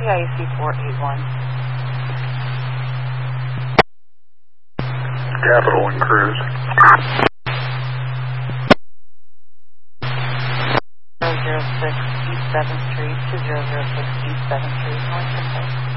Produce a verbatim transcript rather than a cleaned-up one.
I A C four eight one. Capital and Cruise. zero zero six East seventh Street to zero zero six East seventh Street, North Central.